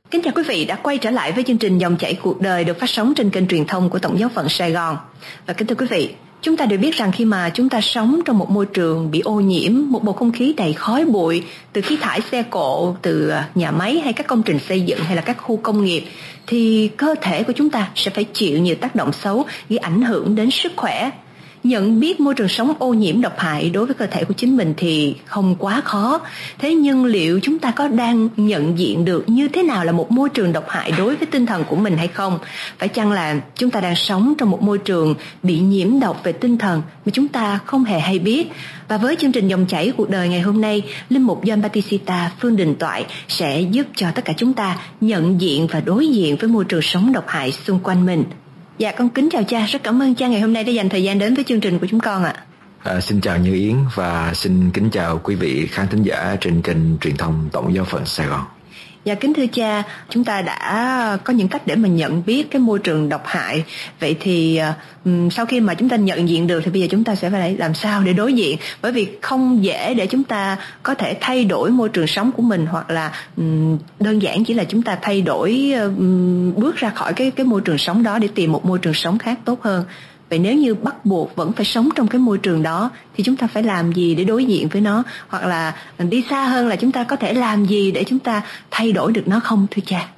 Kính chào quý vị đã quay trở lại với chương trình Dòng chảy cuộc đời được phát sóng trên kênh truyền thông của Tổng giáo phận Sài Gòn. Và kính thưa quý vị, chúng ta đều biết rằng khi mà chúng ta sống trong một môi trường bị ô nhiễm, một bầu không khí đầy khói bụi từ khí thải xe cộ, từ nhà máy hay các công trình xây dựng hay là các khu công nghiệp, thì cơ thể của chúng ta sẽ phải chịu nhiều tác động xấu gây ảnh hưởng đến sức khỏe. Nhận biết môi trường sống ô nhiễm độc hại đối với cơ thể của chính mình thì không quá khó. Thế nhưng liệu chúng ta có đang nhận diện được như thế nào là một môi trường độc hại đối với tinh thần của mình hay không? Phải chăng là chúng ta đang sống trong một môi trường bị nhiễm độc về tinh thần mà chúng ta không hề hay biết? Và với chương trình Dòng chảy cuộc đời ngày hôm nay, Linh mục John Batista Phương Đình Toại sẽ giúp cho tất cả chúng ta nhận diện và đối diện với môi trường sống độc hại xung quanh mình. Dạ, con kính chào cha, rất cảm ơn cha ngày hôm nay đã dành thời gian đến với chương trình của chúng con ạ. Xin chào Như Yến và xin kính chào quý vị khán thính giả trên kênh truyền thông Tổng giáo phận Sài Gòn. Dạ, kính thưa cha, chúng ta đã có những cách để mình nhận biết cái môi trường độc hại. Vậy thì sau khi mà chúng ta nhận diện được thì bây giờ chúng ta sẽ phải làm sao để đối diện? Bởi vì không dễ để chúng ta có thể thay đổi môi trường sống của mình, hoặc là đơn giản chỉ là chúng ta thay đổi, bước ra khỏi cái môi trường sống đó để tìm một môi trường sống khác tốt hơn. Vậy nếu như bắt buộc vẫn phải sống trong cái môi trường đó thì chúng ta phải làm gì để đối diện với nó? Hoặc là đi xa hơn là chúng ta có thể làm gì để chúng ta thay đổi được nó không, thưa cha?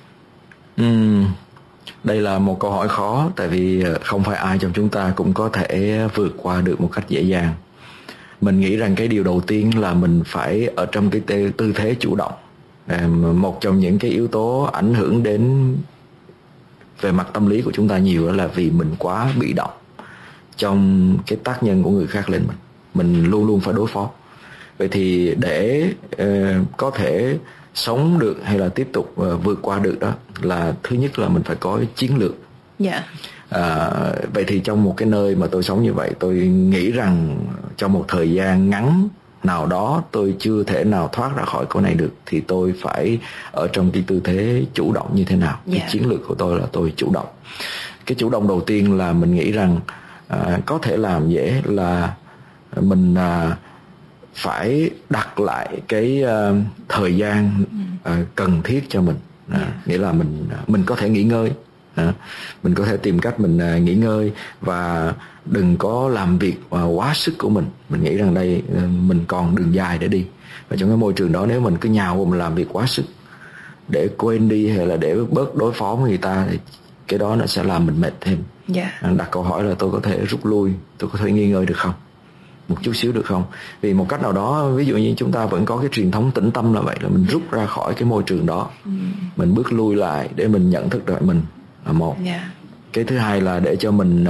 Đây là một câu hỏi khó, tại vì không phải ai trong chúng ta cũng có thể vượt qua được một cách dễ dàng. Mình nghĩ rằng cái điều đầu tiên là mình phải ở trong cái tư thế chủ động. Một trong những cái yếu tố ảnh hưởng đến về mặt tâm lý của chúng ta nhiều đó là vì mình quá bị động trong cái tác nhân của người khác lên mình luôn luôn phải đối phó. Vậy thì để có thể sống được hay là tiếp tục vượt qua được đó là thứ nhất là mình phải có chiến lược. Vậy thì trong một cái nơi mà tôi sống như vậy, tôi nghĩ rằng trong một thời gian ngắn nào đó tôi chưa thể nào thoát ra khỏi cái này được, thì tôi phải ở trong cái tư thế chủ động như thế nào. Cái chiến lược của tôi là tôi chủ động. Cái chủ động đầu tiên là mình nghĩ rằng có thể làm dễ là mình phải đặt lại cái thời gian cần thiết cho mình. Nghĩa là mình có thể nghỉ ngơi, mình có thể tìm cách mình nghỉ ngơi và đừng có làm việc quá sức của mình. Mình nghĩ rằng đây mình còn đường dài để đi, và trong cái môi trường đó nếu mình cứ nhào vào mình làm việc quá sức để quên đi hay là để bớt đối phó với người ta thì cái đó nó sẽ làm mình mệt thêm. Đặt câu hỏi là tôi có thể rút lui, tôi có thể nghỉ ngơi được không, một chút xíu được không? Vì một cách nào đó, ví dụ như chúng ta vẫn có cái truyền thống tĩnh tâm là vậy, là mình rút ra khỏi cái môi trường đó, mình bước lui lại để mình nhận thức được mình là một. Cái thứ hai là để cho mình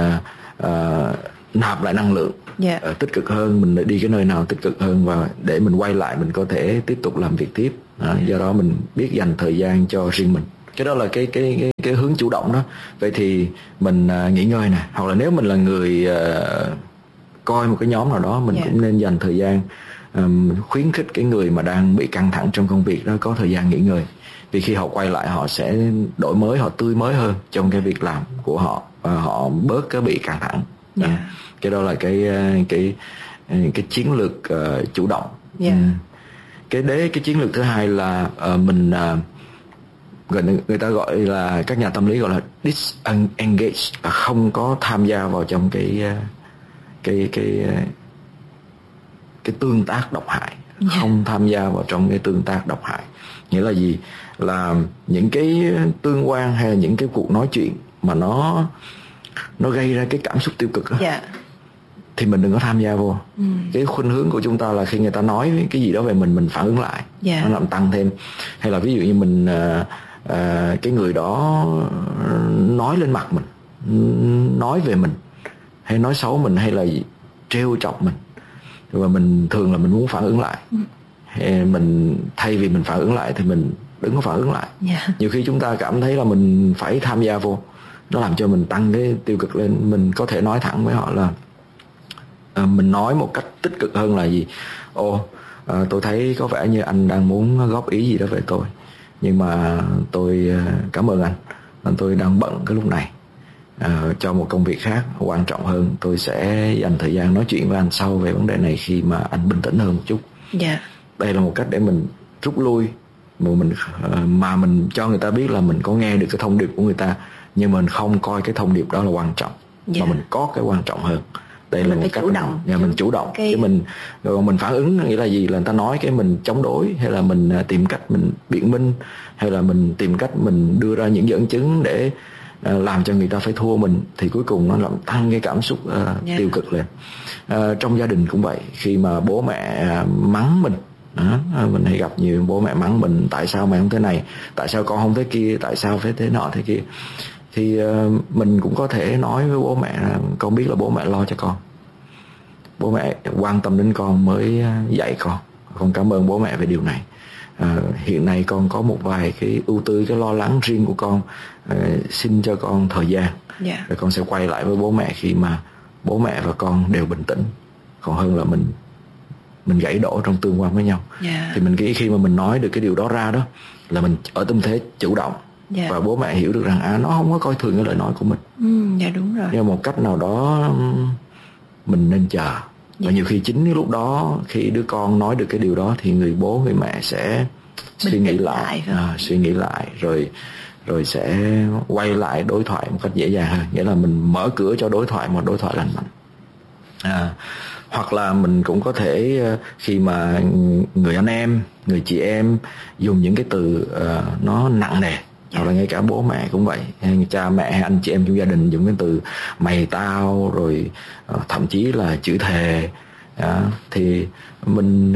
nạp lại năng lượng, tích cực hơn, mình đi cái nơi nào tích cực hơn, và để mình quay lại mình có thể tiếp tục làm việc tiếp. Do đó mình biết dành thời gian cho riêng mình. Cái đó là cái hướng chủ động đó. Vậy thì mình nghỉ ngơi nè, hoặc là nếu mình là người coi một cái nhóm nào đó, mình cũng nên dành thời gian khuyến khích cái người mà đang bị căng thẳng trong công việc đó có thời gian nghỉ ngơi. Vì khi họ quay lại họ sẽ đổi mới, họ tươi mới hơn trong cái việc làm của họ, và họ bớt cái bị căng thẳng. Cái đó là cái chiến lược chủ động. Cái chiến lược thứ hai là mình người ta gọi là, các nhà tâm lý gọi là disengage, và không có tham gia vào trong cái tương tác độc hại. Không tham gia vào trong cái tương tác độc hại. Nghĩa là gì? Là những cái tương quan hay là những cái cuộc nói chuyện mà nó gây ra cái cảm xúc tiêu cực đó, thì mình đừng có tham gia vô. Cái khuynh hướng của chúng ta là khi người ta nói cái gì đó về mình phản ứng lại, nó làm tăng thêm. Hay là ví dụ như mình cái người đó nói lên mặt mình, nói về mình, hay nói xấu mình, hay là trêu chọc mình, và mình thường là mình muốn phản ứng lại. Mình thay vì mình phản ứng lại thì mình đừng có phản ứng lại. Nhiều khi chúng ta cảm thấy là mình phải tham gia vô, nó làm cho mình tăng cái tiêu cực lên. Mình có thể nói thẳng với họ là mình nói một cách tích cực hơn là gì? Tôi thấy có vẻ như anh đang muốn góp ý gì đó về tôi, nhưng mà tôi cảm ơn anh tôi đang bận cái lúc này, cho một công việc khác quan trọng hơn. Tôi sẽ dành thời gian nói chuyện với anh sau về vấn đề này khi mà anh bình tĩnh hơn một chút. Đây là một cách để mình rút lui, mà mình cho người ta biết là mình có nghe được cái thông điệp của người ta, nhưng mình không coi cái thông điệp đó là quan trọng, mà mình có cái quan trọng hơn. Đây là một cách mình chủ động cái mình phản ứng nghĩa là gì, là người ta nói cái mình chống đối, hay là mình tìm cách mình biện minh, hay là mình tìm cách mình đưa ra những dẫn chứng để làm cho người ta phải thua mình, thì cuối cùng nó làm tăng cái cảm xúc tiêu cực lên. Trong gia đình cũng vậy, khi mà bố mẹ mắng mình, mình hay gặp nhiều bố mẹ mắng mình, tại sao mày không thế này, tại sao con không thế kia, tại sao phải thế nọ thế kia, thì mình cũng có thể nói với bố mẹ là con biết là bố mẹ lo cho con, bố mẹ quan tâm đến con mới dạy con cảm ơn bố mẹ về điều này. Hiện nay con có một vài cái ưu tư, cái lo lắng riêng của con, xin cho con thời gian, rồi con sẽ quay lại với bố mẹ khi mà bố mẹ và con đều bình tĩnh, còn hơn là mình gãy đổ trong tương quan với nhau. Thì mình nghĩ khi mà mình nói được cái điều đó ra đó là mình ở tâm thế chủ động, và bố mẹ hiểu được rằng nó không có coi thường cái lời nói của mình. Đúng rồi. Nhưng một cách nào đó mình nên chờ. Và nhiều khi chính cái lúc đó, khi đứa con nói được cái điều đó, thì người bố người mẹ sẽ suy nghĩ lại rồi sẽ quay lại đối thoại một cách dễ dàng hơn. Nghĩa là mình mở cửa cho đối thoại, một đối thoại lành mạnh. Hoặc là mình cũng có thể khi mà người anh em, người chị em dùng những cái từ nó nặng nề, hoặc là ngay cả bố mẹ cũng vậy, cha mẹ anh chị em trong gia đình dùng cái từ mày tao, rồi thậm chí là chửi thề, thì mình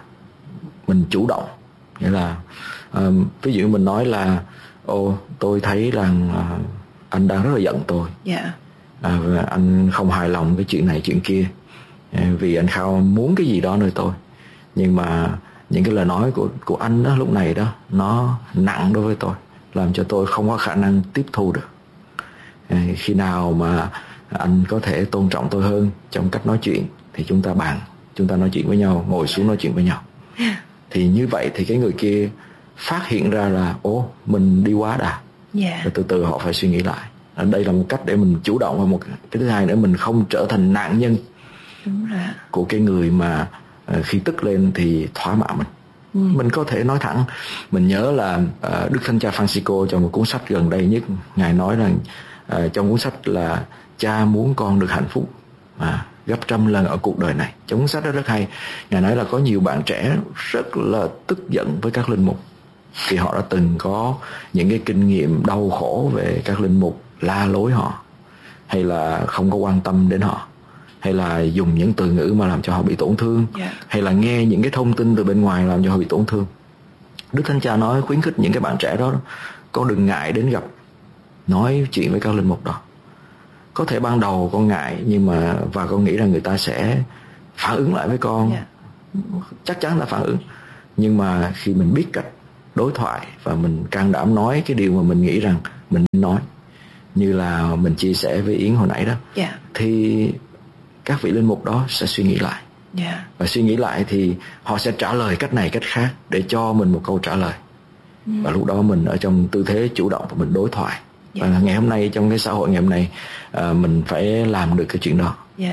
chủ động. Nghĩa là ví dụ mình nói là tôi thấy rằng anh đang rất là giận tôi, và anh không hài lòng cái chuyện này chuyện kia, vì anh Khao muốn cái gì đó nơi tôi, nhưng mà những cái lời nói của anh đó lúc này đó nó nặng đối với tôi, làm cho tôi không có khả năng tiếp thu được. Khi nào mà anh có thể tôn trọng tôi hơn trong cách nói chuyện thì chúng ta nói chuyện với nhau, ngồi xuống nói chuyện với nhau. Thì như vậy thì cái người kia phát hiện ra là mình đi quá đà, rồi từ từ họ phải suy nghĩ lại. Đây là một cách để mình chủ động, và một cái thứ hai nữa, mình không trở thành nạn nhân của cái người mà khi tức lên thì thỏa mãn mình. Mình có thể nói thẳng. Mình nhớ là Đức Thánh Cha Francisco trong một cuốn sách gần đây nhất, Ngài nói rằng trong cuốn sách là cha muốn con được hạnh phúc gấp trăm lần ở cuộc đời này. Trong cuốn sách đó rất hay, Ngài nói là có nhiều bạn trẻ rất là tức giận với các linh mục, vì họ đã từng có những cái kinh nghiệm đau khổ về các linh mục la lối họ, hay là không có quan tâm đến họ, hay là dùng những từ ngữ mà làm cho họ bị tổn thương, hay là nghe những cái thông tin từ bên ngoài làm cho họ bị tổn thương. Đức Thánh Cha nói khuyến khích những cái bạn trẻ đó, con đừng ngại đến gặp, nói chuyện với các linh mục đó. Có thể ban đầu con ngại, và con nghĩ rằng người ta sẽ phản ứng lại với con, chắc chắn là phản ứng. Nhưng mà khi mình biết cách đối thoại và mình can đảm nói cái điều mà mình nghĩ rằng mình nên nói, như là mình chia sẻ với Yến hồi nãy đó, thì các vị linh mục đó sẽ suy nghĩ lại. Và suy nghĩ lại thì họ sẽ trả lời cách này cách khác để cho mình một câu trả lời. Và lúc đó mình ở trong tư thế chủ động và mình đối thoại. Và ngày hôm nay, trong cái xã hội ngày hôm nay, mình phải làm được cái chuyện đó.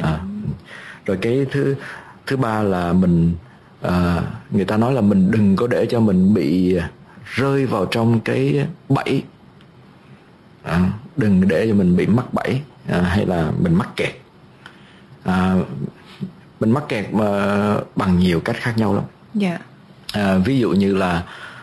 Rồi cái thứ ba là mình người ta nói là mình đừng có để cho mình bị rơi vào trong cái bẫy, đừng để cho mình bị mắc bẫy, hay là mình mắc kẹt. Mình mắc kẹt mà bằng nhiều cách khác nhau lắm. Ví dụ như là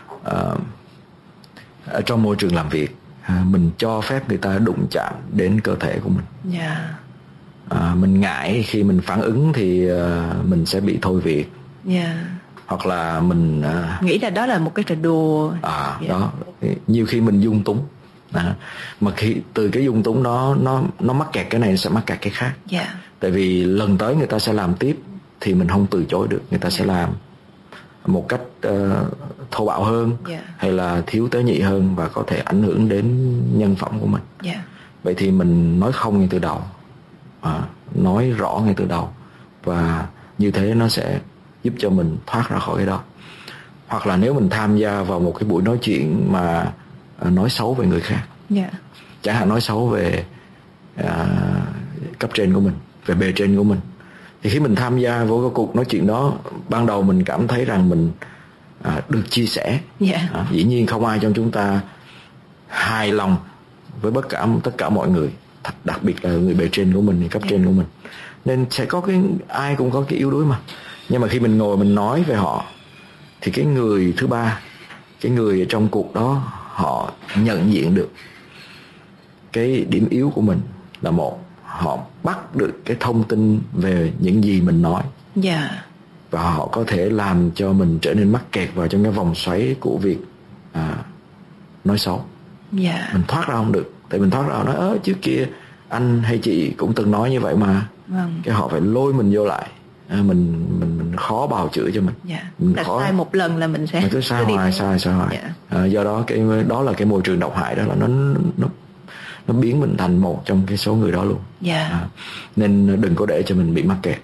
ở trong môi trường làm việc, mình cho phép người ta đụng chạm đến cơ thể của mình. Mình ngại khi mình phản ứng thì mình sẽ bị thôi việc. Hoặc là mình nghĩ là đó là một cái trò đùa. Đó, nhiều khi mình dung túng, mà khi từ cái dung túng đó nó mắc kẹt cái này, nó sẽ mắc kẹt cái khác. Tại vì lần tới người ta sẽ làm tiếp thì mình không từ chối được, người ta sẽ làm một cách thô bạo hơn, hay là thiếu tế nhị hơn, và có thể ảnh hưởng đến nhân phẩm của mình. Vậy thì mình nói không ngay từ đầu, nói rõ ngay từ đầu, và như thế nó sẽ giúp cho mình thoát ra khỏi cái đó. Hoặc là nếu mình tham gia vào một cái buổi nói chuyện mà nói xấu về người khác, chẳng hạn nói xấu về cấp trên của mình, về bề trên của mình, thì khi mình tham gia vào cái cuộc nói chuyện đó, ban đầu mình cảm thấy rằng mình được chia sẻ. Dĩ nhiên không ai trong chúng ta hài lòng với tất cả mọi người, đặc biệt là người bề trên của mình, cấp trên của mình, nên sẽ có ai cũng có cái yếu đuối mà. Nhưng mà khi mình ngồi mình nói về họ thì cái người thứ ba, cái người ở trong cuộc đó, họ nhận diện được cái điểm yếu của mình là một, họ bắt được cái thông tin về những gì mình nói. Và họ có thể làm cho mình trở nên mắc kẹt vào trong cái vòng xoáy của việc nói xấu. Mình thoát ra không được. Tại mình thoát ra nói trước kia anh hay chị cũng từng nói như vậy mà. Cái họ phải lôi mình vô lại. Mình khó bào chữa cho mình. Mình khó... sai một lần là mình sẽ cứ sai hoài. Do đó đó là cái môi trường độc hại đó, là nó biến mình thành một trong cái số người đó luôn. Nên đừng có để cho mình bị mắc kẹt.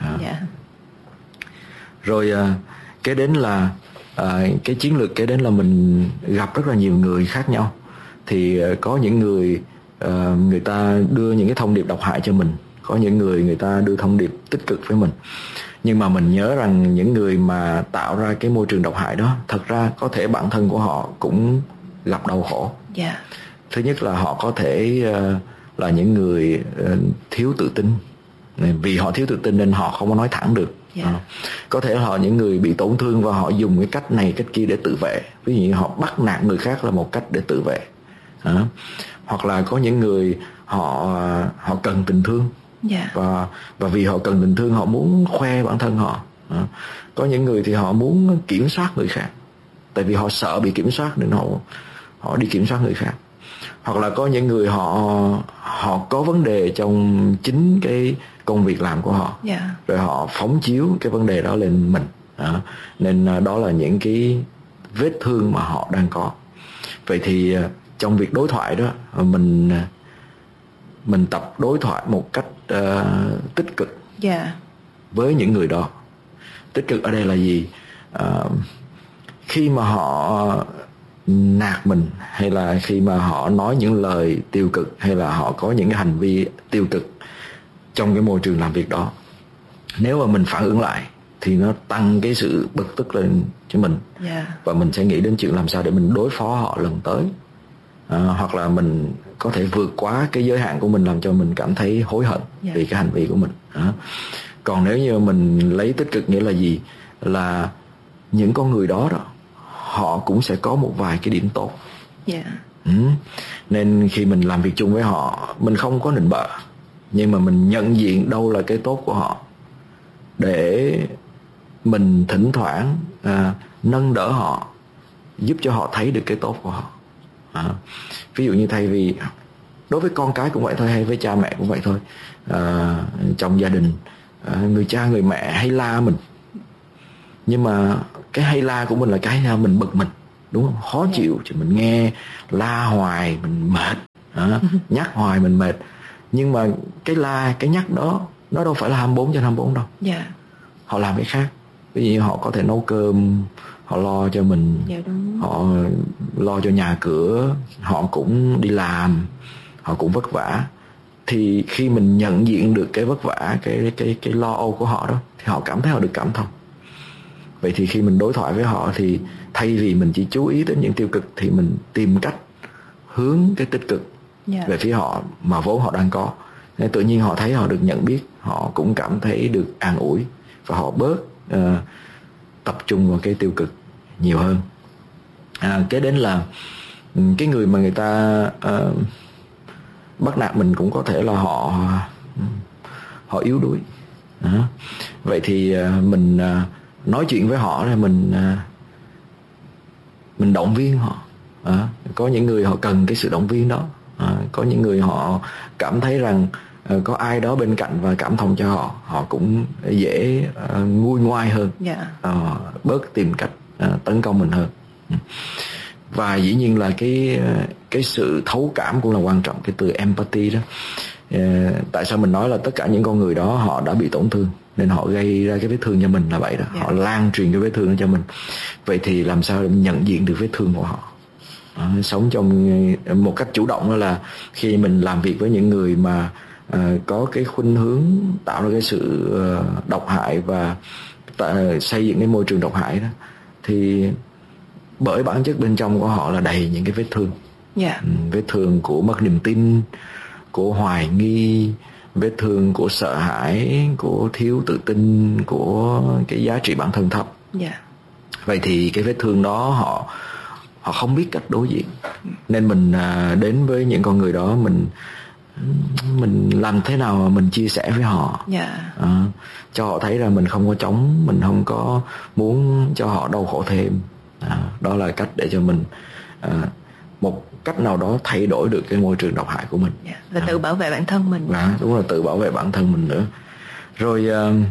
Rồi kế đến là cái chiến lược kế đến là mình gặp rất là nhiều người khác nhau. Thì có những người ta đưa những cái thông điệp độc hại cho mình, có những người ta đưa thông điệp tích cực với mình. Nhưng mà mình nhớ rằng những người mà tạo ra cái môi trường độc hại đó, thật ra có thể bản thân của họ cũng gặp đau khổ. Thứ nhất là họ có thể là những người thiếu tự tin. Vì họ thiếu tự tin nên họ không có nói thẳng được. Có thể họ những người bị tổn thương và họ dùng cái cách này cách kia để tự vệ. Ví dụ như họ bắt nạt người khác là một cách để tự vệ. Hoặc là có những người họ cần tình thương. Và vì họ cần tình thương, họ muốn khoe bản thân họ. Có những người thì họ muốn kiểm soát người khác, tại vì họ sợ bị kiểm soát nên họ đi kiểm soát người khác. Hoặc là có những người họ có vấn đề trong chính cái công việc làm của họ, rồi họ phóng chiếu cái vấn đề đó lên mình. Nên đó là những cái vết thương mà họ đang có. Vậy thì trong việc đối thoại đó, mình tập đối thoại một cách tích cực với những người đó. Tích cực ở đây là gì? Khi mà họ nạt mình, hay là khi mà họ nói những lời tiêu cực, hay là họ có những cái hành vi tiêu cực trong cái môi trường làm việc đó, nếu mà mình phản ứng lại thì nó tăng cái sự bực tức lên cho mình. Và mình sẽ nghĩ đến chuyện làm sao để mình đối phó họ lần tới. Hoặc là mình có thể vượt quá cái giới hạn của mình, làm cho mình cảm thấy hối hận vì cái hành vi của mình. Còn nếu như mình lấy tích cực nghĩa là gì? Là những con người đó họ cũng sẽ có một vài cái điểm tốt. Nên khi mình làm việc chung với họ, mình không có nịnh bợ, nhưng mà mình nhận diện đâu là cái tốt của họ, để mình thỉnh thoảng nâng đỡ họ, giúp cho họ thấy được cái tốt của họ. Ví dụ như thay vì đối với con cái cũng vậy thôi, hay với cha mẹ cũng vậy thôi. Trong gia đình, người cha người mẹ hay la mình, nhưng mà cái hay la của mình là cái mình bực mình, đúng không? Khó chịu thì mình nghe la hoài mình mệt, nhắc hoài mình mệt. Nhưng mà cái la, cái nhắc đó nó đâu phải là 24/24 đâu. Họ làm cái khác. Ví dụ như họ có thể nấu cơm, họ lo cho mình, họ lo cho nhà cửa, họ cũng đi làm, họ cũng vất vả. Thì khi mình nhận diện được cái vất vả, cái lo âu của họ đó, thì họ cảm thấy họ được cảm thông. Vậy thì khi mình đối thoại với họ, thì thay vì mình chỉ chú ý đến những tiêu cực, thì mình tìm cách hướng cái tích cực về phía họ mà vốn họ đang có. Nên tự nhiên họ thấy họ được nhận biết, họ cũng cảm thấy được an ủi, và họ bớt tập trung vào cái tiêu cực nhiều hơn. Kế đến là cái người mà người ta bắt nạt mình cũng có thể là họ yếu đuối. Vậy thì mình nói chuyện với họ, mình động viên họ. Có những người họ cần cái sự động viên đó. Có những người họ cảm thấy rằng có ai đó bên cạnh và cảm thông cho họ, họ cũng dễ nguôi ngoai hơn, bớt tìm cách tấn công mình hơn. Và dĩ nhiên là cái sự thấu cảm cũng là quan trọng, cái từ empathy đó. Tại sao mình nói là tất cả những con người đó họ đã bị tổn thương, nên họ gây ra cái vết thương cho mình là vậy đó. Họ lan truyền cái vết thương đó cho mình. Vậy thì làm sao để mình nhận diện được vết thương của họ? Sống trong một cách chủ động, đó là khi mình làm việc với những người mà có cái khuynh hướng tạo ra cái sự độc hại và xây dựng cái môi trường độc hại đó, thì bởi bản chất bên trong của họ là đầy những cái vết thương. Vết thương của mất niềm tin, của hoài nghi, vết thương của sợ hãi, của thiếu tự tin, của cái giá trị bản thân thấp. Vậy thì cái vết thương đó họ không biết cách đối diện. Nên mình đến với những con người đó, mình làm thế nào mà mình chia sẻ với họ, cho họ thấy rằng mình không có chống, mình không có muốn cho họ đau khổ thêm. Đó là cách để cho mình một cách nào đó thay đổi được cái môi trường độc hại của mình. Và tự bảo vệ bản thân mình. Đúng là tự bảo vệ bản thân mình nữa. Rồi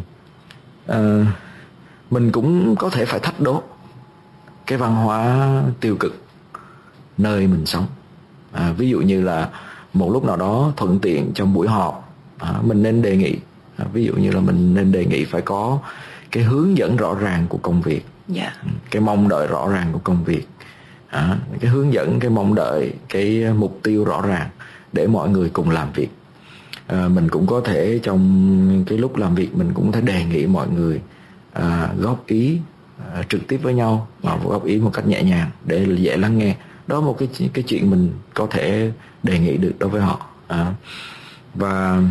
mình cũng có thể phải thách đố cái văn hóa tiêu cực nơi mình sống. Ví dụ như là một lúc nào đó thuận tiện trong buổi họp, mình nên đề nghị, ví dụ như là mình nên đề nghị phải có cái hướng dẫn rõ ràng của công việc, cái mong đợi rõ ràng của công việc, cái hướng dẫn, cái mong đợi, cái mục tiêu rõ ràng để mọi người cùng làm việc. Mình cũng có thể trong cái lúc làm việc mình cũng có thể đề nghị mọi người góp ý trực tiếp với nhau, góp ý một cách nhẹ nhàng để dễ lắng nghe. Đó là một cái chuyện mình có thể đề nghị được đối với họ. Và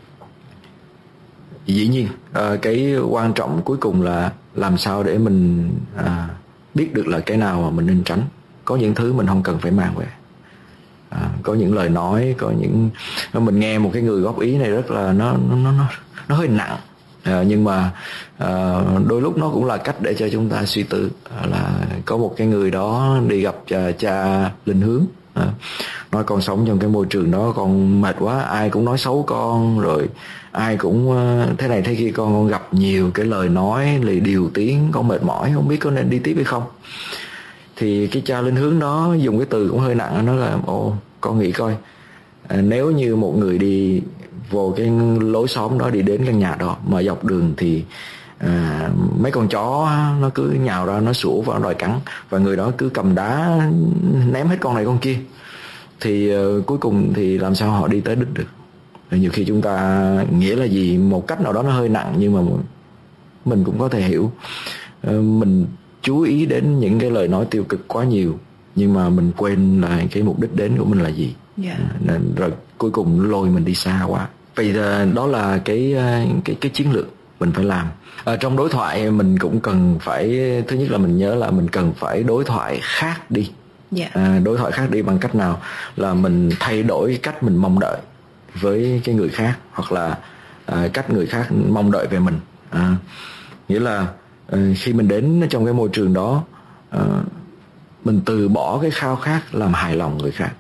dĩ nhiên cái quan trọng cuối cùng là làm sao để mình biết được là cái nào mà mình nên tránh. Có những thứ mình không cần phải mang về. Có những lời nói, có những mình nghe một cái người góp ý này rất là nó hơi nặng, nhưng mà đôi lúc nó cũng là cách để cho chúng ta suy tư. Là có một cái người đó đi gặp cha linh hướng, nói con sống trong cái môi trường đó con mệt quá, ai cũng nói xấu con, rồi ai cũng thế này thế kia, con gặp nhiều cái lời nói lì điều tiếng, con mệt mỏi không biết có nên đi tiếp hay không. Thì cái cha linh hướng đó dùng cái từ cũng hơi nặng, nó là con nghĩ coi, nếu như một người đi vô cái lối xóm đó, đi đến căn nhà đó mà dọc đường thì mấy con chó nó cứ nhào ra, nó sủa và nó đòi cắn, và người đó cứ cầm đá ném hết con này con kia, thì cuối cùng thì làm sao họ đi tới đích được. Nhiều khi chúng ta nghĩa là gì, một cách nào đó nó hơi nặng, nhưng mà mình cũng có thể hiểu. Mình chú ý đến những cái lời nói tiêu cực quá nhiều, nhưng mà mình quên là cái mục đích đến của mình là gì. Nên rồi cuối cùng lôi mình đi xa quá. Vậy đó là cái chiến lược mình phải làm. Trong đối thoại mình cũng cần phải, thứ nhất là mình nhớ là mình cần phải đối thoại khác đi. Đối thoại khác đi bằng cách nào? Là mình thay đổi cách mình mong đợi với cái người khác, hoặc là cách người khác mong đợi về mình. Nghĩa là khi mình đến trong cái môi trường đó, mình từ bỏ cái khao khát làm hài lòng người khác.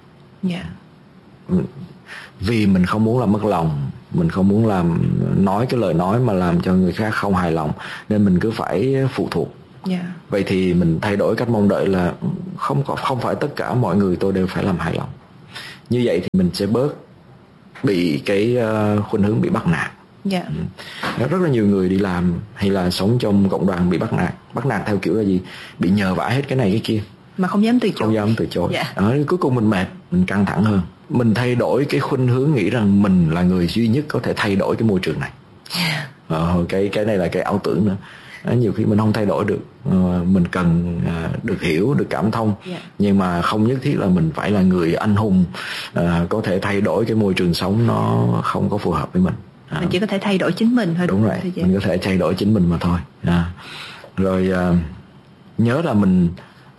Vì mình không muốn làm mất lòng, mình không muốn nói cái lời nói mà làm cho người khác không hài lòng, nên mình cứ phải phụ thuộc. Vậy thì mình thay đổi cách mong đợi là không phải tất cả mọi người tôi đều phải làm hài lòng. Như vậy thì mình sẽ bớt bị cái khuynh hướng bị bắt nạt. Rất là nhiều người đi làm hay là sống trong cộng đoàn bị bắt nạt theo kiểu là gì, bị nhờ vả hết cái này cái kia mà không dám từ chối. Cuối cùng mình mệt, mình căng thẳng hơn. Mình thay đổi cái khuynh hướng nghĩ rằng mình là người duy nhất có thể thay đổi cái môi trường này. Cái này là cái ảo tưởng nữa. Nhiều khi mình không thay đổi được. Mình cần được hiểu, được cảm thông, nhưng mà không nhất thiết là mình phải là người anh hùng có thể thay đổi cái môi trường sống nó không có phù hợp với mình. Mình chỉ có thể thay đổi chính mình thôi. Đúng rồi, mình có thể thay đổi chính mình mà thôi. Rồi nhớ là mình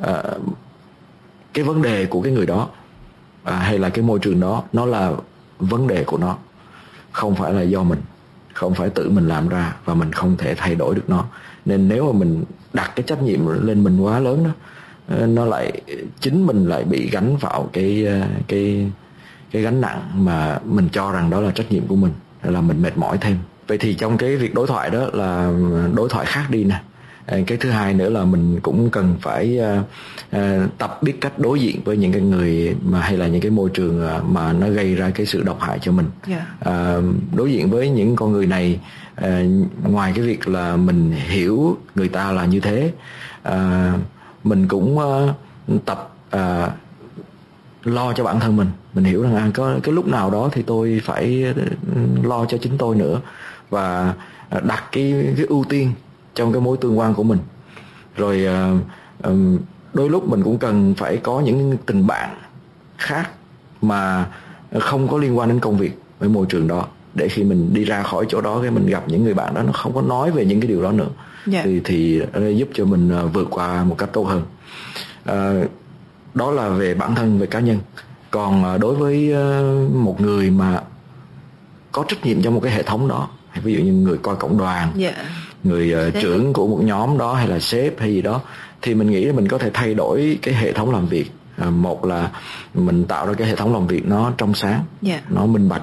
cái vấn đề của cái người đó hay là cái môi trường đó, nó là vấn đề của nó, không phải là do mình, không phải tự mình làm ra, và mình không thể thay đổi được nó. Nên nếu mà mình đặt cái trách nhiệm lên mình quá lớn đó, nó lại chính mình lại bị gánh vào cái gánh nặng mà mình cho rằng đó là trách nhiệm của mình, là mình mệt mỏi thêm. Vậy thì trong cái việc đối thoại đó là đối thoại khác đi nè. Cái thứ hai nữa là mình cũng cần phải tập biết cách đối diện với những cái người mà hay là những cái môi trường mà nó gây ra cái sự độc hại cho mình. Đối diện với những con người này, ngoài cái việc là mình hiểu người ta là như thế, mình cũng tập lo cho bản thân mình hiểu rằng có cái lúc nào đó thì tôi phải lo cho chính tôi nữa, và đặt cái ưu tiên trong cái mối tương quan của mình. Rồi đôi lúc mình cũng cần phải có những tình bạn khác mà không có liên quan đến công việc với môi trường đó, để khi mình đi ra khỏi chỗ đó, cái mình gặp những người bạn đó nó không có nói về những cái điều đó nữa. Thì giúp cho mình vượt qua một cách tốt hơn. Đó là về bản thân, về cá nhân. Còn đối với một người mà có trách nhiệm trong một cái hệ thống đó, ví dụ như người coi cộng đoàn, người trưởng của một nhóm đó, hay là sếp hay gì đó, thì mình nghĩ là mình có thể thay đổi cái hệ thống làm việc. Một là mình tạo ra cái hệ thống làm việc nó trong sáng, nó minh bạch,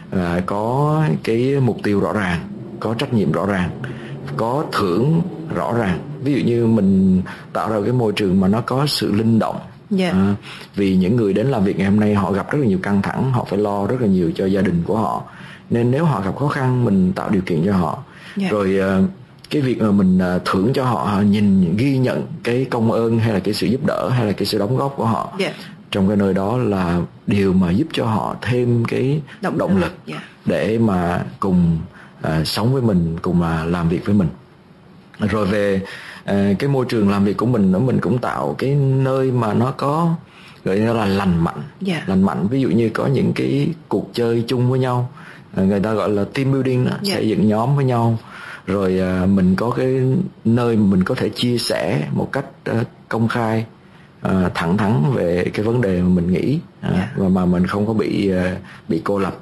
có cái mục tiêu rõ ràng, có trách nhiệm rõ ràng, có thưởng rõ ràng. Ví dụ như mình tạo ra cái môi trường mà nó có sự linh động. Vì những người đến làm việc ngày hôm nay họ gặp rất là nhiều căng thẳng, họ phải lo rất là nhiều cho gia đình của họ, nên nếu họ gặp khó khăn mình tạo điều kiện cho họ. Rồi cái việc mà mình thưởng cho họ, ghi nhận cái công ơn hay là cái sự giúp đỡ hay là cái sự đóng góp của họ trong cái nơi đó là điều mà giúp cho họ thêm cái động lực để mà cùng sống với mình, cùng làm việc với mình. Rồi về cái môi trường làm việc của mình cũng tạo cái nơi mà nó có gọi là lành mạnh. Lành mạnh, ví dụ như có những cái cuộc chơi chung với nhau, người ta gọi là team building đó, xây dựng nhóm với nhau. Rồi mình có cái nơi mình có thể chia sẻ một cách công khai, thẳng thắn về cái vấn đề mà mình nghĩ, và mà mình không có bị cô lập.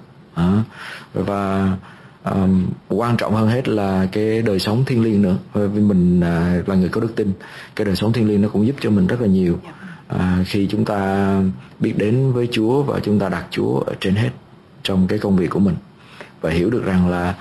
Và quan trọng hơn hết là cái đời sống thiêng liêng nữa. Vì mình là người có đức tin, cái đời sống thiêng liêng nó cũng giúp cho mình rất là nhiều. Khi chúng ta biết đến với Chúa và chúng ta đặt Chúa ở trên hết trong cái công việc của mình, và hiểu được rằng là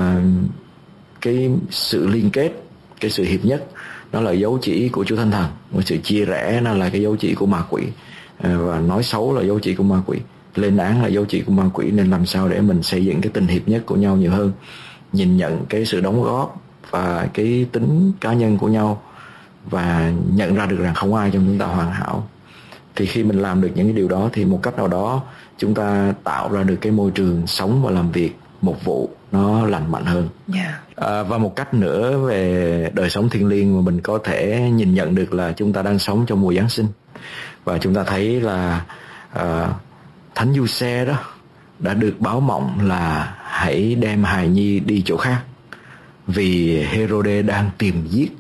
cái sự liên kết, cái sự hiệp nhất nó là dấu chỉ của Chúa Thánh Thần, một sự chia rẽ nó là cái dấu chỉ của ma quỷ, và nói xấu là dấu chỉ của ma quỷ, lên án là dấu chỉ của ma quỷ. Nên làm sao để mình xây dựng cái tình hiệp nhất của nhau nhiều hơn, nhìn nhận cái sự đóng góp và cái tính cá nhân của nhau, và nhận ra được rằng không ai trong chúng ta hoàn hảo. Thì khi mình làm được những cái điều đó thì một cách nào đó chúng ta tạo ra được cái môi trường sống và làm việc mục vụ nó lành mạnh hơn. Và một cách nữa về đời sống thiêng liêng mà mình có thể nhìn nhận được là chúng ta đang sống trong mùa Giáng sinh, và chúng ta thấy là Thánh Giuse đó đã được báo mộng là hãy đem hài nhi đi chỗ khác vì Herode đang tìm giết.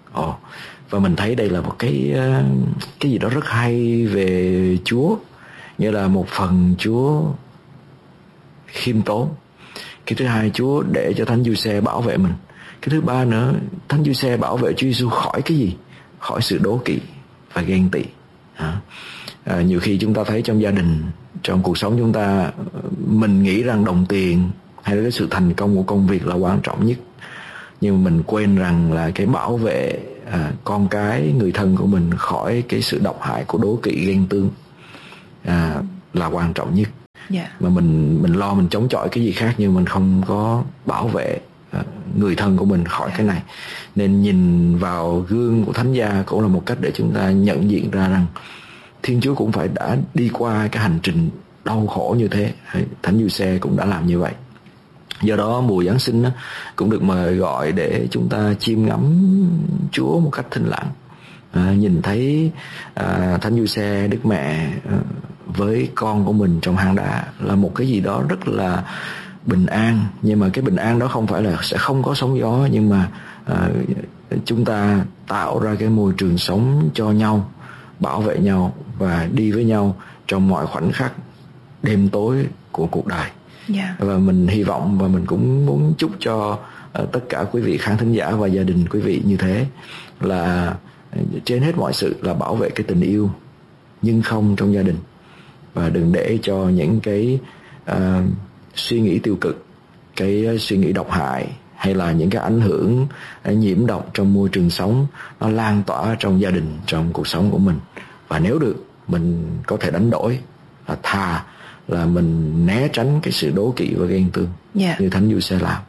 Và mình thấy đây là một cái gì đó rất hay về Chúa, như là một phần Chúa khiêm tốn. Cái thứ hai, Chúa để cho Thánh Giuse bảo vệ mình. Cái thứ ba nữa, Thánh Giuse bảo vệ Chúa Giêsu khỏi cái gì? Khỏi sự đố kỵ và ghen tị. Nhiều khi chúng ta thấy trong gia đình, trong cuộc sống chúng ta, mình nghĩ rằng đồng tiền hay là cái sự thành công của công việc là quan trọng nhất, nhưng mình quên rằng là cái bảo vệ con cái, người thân của mình khỏi cái sự độc hại của đố kỵ, ghen tương là quan trọng nhất. Mà mình lo mình chống chọi cái gì khác, nhưng mình không có bảo vệ người thân của mình khỏi cái này. Nên nhìn vào gương của Thánh Gia cũng là một cách để chúng ta nhận diện ra rằng Thiên Chúa cũng phải đã đi qua cái hành trình đau khổ như thế. Thánh Giuse cũng đã làm như vậy. Do đó mùa Giáng sinh cũng được mời gọi để chúng ta chiêm ngắm Chúa một cách thinh lặng, nhìn thấy Thánh Giuse, Đức Mẹ với con của mình trong hang đá là một cái gì đó rất là bình an. Nhưng mà cái bình an đó không phải là sẽ không có sóng gió, nhưng mà chúng ta tạo ra cái môi trường sống cho nhau, bảo vệ nhau và đi với nhau trong mọi khoảnh khắc đêm tối của cuộc đời. Và mình hy vọng và mình cũng muốn chúc cho tất cả quý vị khán thính giả và gia đình quý vị như thế, là trên hết mọi sự là bảo vệ cái tình yêu nhưng không trong gia đình, và đừng để cho những cái suy nghĩ tiêu cực, cái suy nghĩ độc hại hay là những cái ảnh hưởng nhiễm độc trong môi trường sống nó lan tỏa trong gia đình, trong cuộc sống của mình. Và nếu được, mình có thể đánh đổi, là thà là mình né tránh cái sự đố kỵ và ghen tương như Thánh Giuse làm,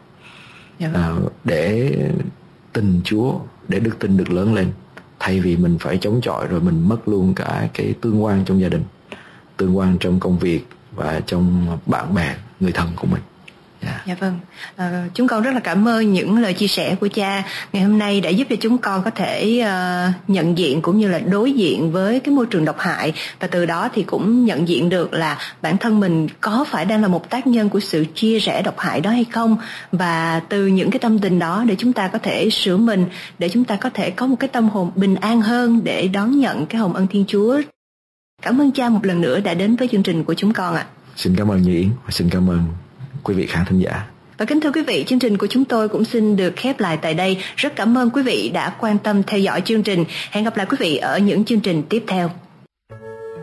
để tình Chúa, để đức tin được lớn lên, thay vì mình phải chống chọi rồi mình mất luôn cả cái tương quan trong gia đình, tương quan trong công việc và trong bạn bè, người thân của mình. Dạ vâng. Chúng con rất là cảm ơn những lời chia sẻ của cha ngày hôm nay đã giúp cho chúng con có thể nhận diện cũng như là đối diện với cái môi trường độc hại, và từ đó thì cũng nhận diện được là bản thân mình có phải đang là một tác nhân của sự chia rẽ độc hại đó hay không, và từ những cái tâm tình đó để chúng ta có thể sửa mình, để chúng ta có thể có một cái tâm hồn bình an hơn để đón nhận cái hồng ân Thiên Chúa. Cảm ơn cha một lần nữa đã đến với chương trình của chúng con ạ. Xin cảm ơn Như Yến và xin cảm ơn quý vị khán thính giả. Và kính thưa quý vị, chương trình của chúng tôi cũng xin được khép lại tại đây. Rất cảm ơn quý vị đã quan tâm theo dõi chương trình. Hẹn gặp lại quý vị ở những chương trình tiếp theo.